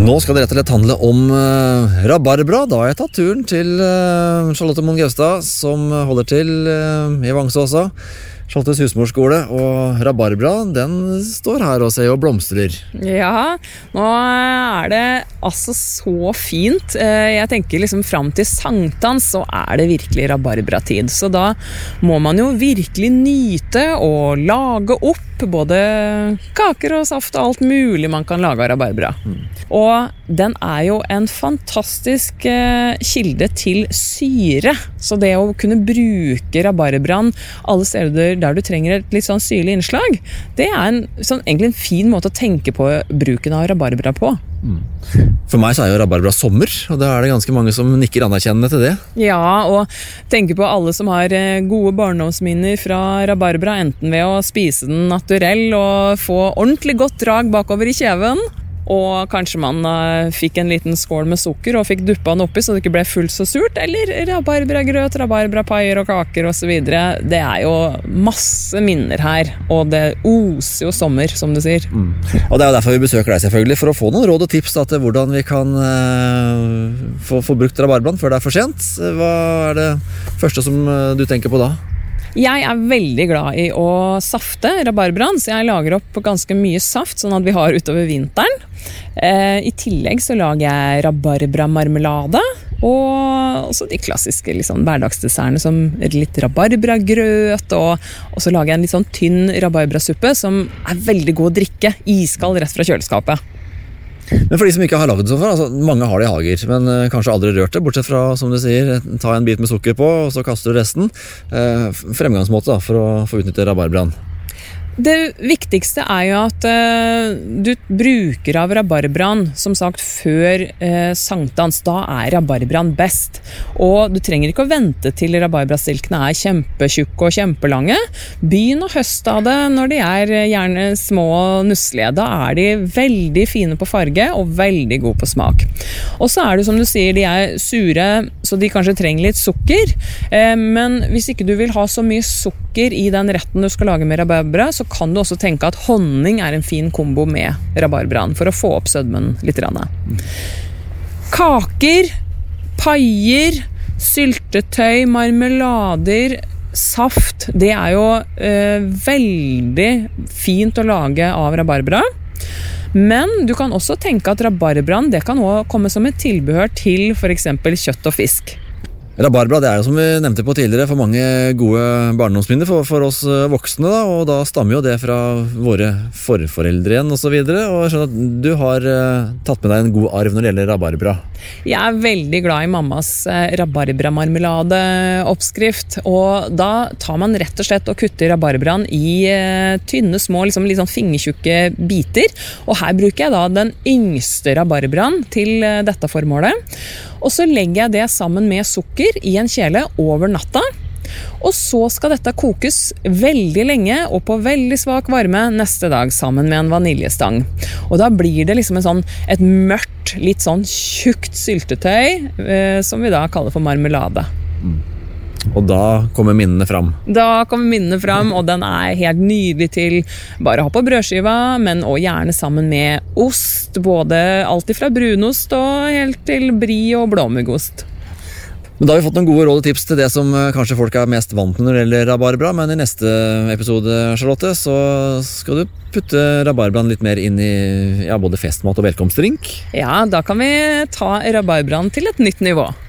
Nå skal det rett og slett handle om rabarbra. Da har jeg tatt turen til Charlotte Moen Gaustad, som holder til i Vangsåsa. Charlottes husmorskole, og rabarbra, den står her og ser og blomstrer. Ja, nå det altså så fint. Jeg tenker liksom frem til sankthans så det virkelig rabarbratid. Så da må man jo virkelig nyte og lage opp både kaker og saft og alt mulig man kan lage av rabarbra. Og den jo en fantastisk kilde til syre. Så det å kunne bruke rabarbraen alle steder der du trenger et litt sånn syrlig innslag, det egentlig en fin måte å tenke på bruken av rabarbra på. For meg så jo rabarbra sommer, og da det ganske mange som nikker anerkjennende til det. Ja, og tenker på alle som har gode barndomsminner fra rabarbra, enten ved å spise den naturell og få ordentlig godt drag bakover i kjeven, og kanskje man fikk en liten skål med sukker og fikk duppa den oppi så det ikke ble fullt så surt, eller rabarbragrøt, rabarbrapaier og kaker og så videre. Det jo masse minner her, og det oser jo sommer, som du sier. Og det jo derfor vi besøker deg selvfølgelig, for å få noen råd og tips til hvordan vi kan få brukt rabarbraen før det for sent. Hva det første som du tenker på da? Jeg veldig glad i å safte rabarbraen, så jeg lager opp ganske mye saft, sånn at vi har utover vinteren. I tillegg så lager jeg rabarbramarmelade, og også de klassiske liksom, hverdagsdessertene som litt rabarbragrøt, og så lager jeg en litt sånn tynn rabarbrasuppe som veldig god å drikke, iskald rett fra kjøleskapet. Men for de som ikke har laget det sånn før, altså, mange har det i hager, men kanskje aldri rørt det, bortsett fra, som du sier, ta en bit med sukker på, og så kaster du resten. Fremgangsmåte da, for å få utnytte rabarbraen. Det viktigste jo at du bruker av rabarbraen, som sagt, før sankthans. Da rabarbraen best. Og du trenger ikke å vente til rabarbrastilkene kjempetjukke og kjempelange. Begynn å høste av det når de gjerne små og nusselige. Da de veldig fine på farge og veldig gode på smak. Og så det som du sier, de sure, så de kanskje trenger litt sukker. Men hvis ikke du vil ha så mye sukker i den retten du skal lage med rabarbra, så kan du også tenke at honning en fin kombo med rabarbraen for å få opp sødmen litt. Kaker, paier, syltetøy, marmelader, saft, det jo veldig fint å lage av rabarbra. Men du kan også tenke at rabarbraen det kan også komme som et tilbehør til for eksempel kjøtt og fisk. Rabarbra det jo som vi nevnte på tidligere for mange gode barndomsminner for oss voksne da, og da stammer jo det fra våre forforeldre igjen og så videre, og jeg skjønner at du har tatt med deg en god arv når det gjelder rabarbra. Jeg veldig glad i mammas rabarbramarmelade-oppskrift, og da tar man rett og slett og kutter rabarbraen i tynne, små, liksom litt sånn fingertjukke biter, og her bruker jeg da den yngste rabarbraen til dette formålet, og så legger jeg det sammen med sukker i en kjele over natta, og så skal dette kokes veldig lenge og på veldig svak varme neste dag sammen med en vaniljestang. Og da blir det liksom et mørkt, litt sånn tjukt syltetøy, som vi da kaller for marmelade. Og da kommer minnene fram. Da kommer minnene fram, og den helt nydelig til bare å ha på brødskiva, men også gjerne sammen med ost, både alt fra brunost og helt til brie og blåmuggost. Men da har vi fått noen gode råd og tips til det som kanskje folk mest vant med når det gjelder rabarbra, men i neste episode, Charlotte, så skal du putte rabarbraen litt mer inn i både festmat og velkomstdrink. Ja, da kan vi ta rabarbraen til et nytt nivå.